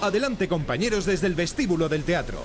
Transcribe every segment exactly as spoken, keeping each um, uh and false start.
Adelante, compañeros, desde el vestíbulo del teatro.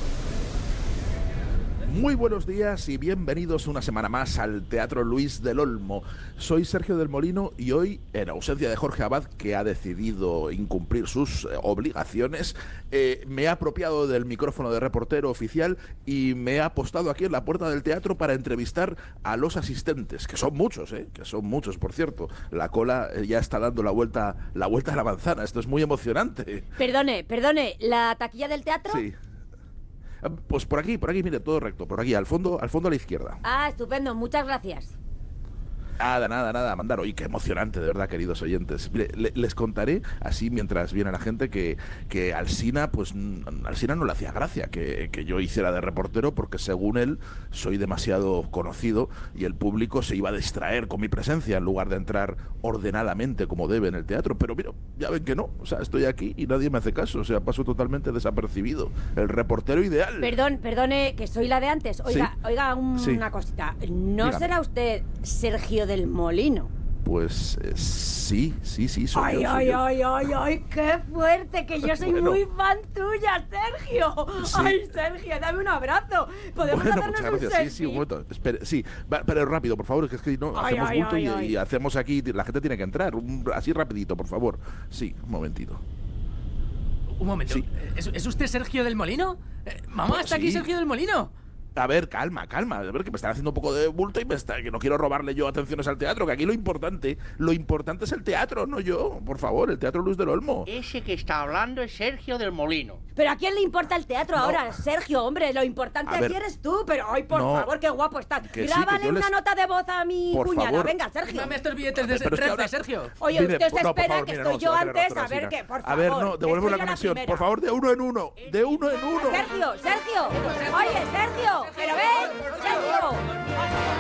Muy buenos días y bienvenidos una semana más al Teatro Luis del Olmo. Soy Sergio del Molino y hoy, en ausencia de Jorge Abad, que ha decidido incumplir sus eh, obligaciones, eh, me he apropiado del micrófono de reportero oficial y me he apostado aquí en la puerta del teatro para entrevistar a los asistentes, que son muchos, ¿eh? Que son muchos, por cierto. La cola eh, ya está dando la vuelta, la vuelta a la manzana. Esto es muy emocionante. Perdone, perdone, ¿la taquilla del teatro? Sí. Pues por aquí, por aquí, mire, todo recto, por aquí, al fondo, al fondo a la izquierda. Ah, estupendo, muchas gracias. Nada, nada, nada, mandar. Oye, qué emocionante, de verdad, queridos oyentes. Mire, le, les contaré, así mientras viene la gente, que, que Alsina, pues, Alsina no le hacía gracia que, que yo hiciera de reportero, porque según él, soy demasiado conocido y el público se iba a distraer con mi presencia en lugar de entrar ordenadamente como debe en el teatro. Pero mira, ya ven que no, o sea, estoy aquí y nadie me hace caso, o sea, paso totalmente desapercibido. El reportero ideal. Perdón, perdone, que soy la de antes. Oiga, ¿Sí? oiga, un, Sí. una cosita. ¿No Dígame. será usted Sergio del Molino? Pues eh, sí, sí, sí, soy Ay, yo, soy ay, yo. ay, ay, ay, qué fuerte, que yo soy Bueno. muy fan tuya, Sergio. Sí. Ay, Sergio, dame un abrazo. ¿Podemos Bueno, hacernos muchas un gracias. Sí, sí, selfie? un momento. Espere, sí, va, pero rápido, por favor, que es que no, Ay, hacemos ay, bulto ay, y, ay. y hacemos aquí, la gente tiene que entrar. Un- así rapidito, por favor. Sí, un momentito. Un momento, Sí. ¿Es, es usted Sergio del Molino? Eh, Mamá, Pues ¿está aquí sí. Sergio del Molino? A ver, calma, calma. A ver, que me están haciendo un poco de bulto y me está, que no quiero robarle yo atenciones al teatro, que aquí lo importante, lo importante es el teatro, no yo. Por favor, el Teatro Luis del Olmo. Ese que está hablando es Sergio del Molino. ¿Pero a quién le importa el teatro No. ahora? Sergio, hombre, lo importante A ver. aquí eres tú. Pero, ay, por No. favor, qué guapo estás. Que sí, Grábale que yo una les- nota de voz a mi Por cuñada. favor. Venga, Sergio. Dame estos billetes de Pero es que Renfe, ahora- Sergio. Oye, Mire, usted se por- no, por espera favor, que mire, estoy no, se yo va a tener antes. razón, A ver Alsina. qué, por favor. A ver, no, que devuelvo soy la yo conexión. primera. Por favor, de uno en uno. De uno en uno. Sergio, Sergio. Oye, Sergio. Pero ven.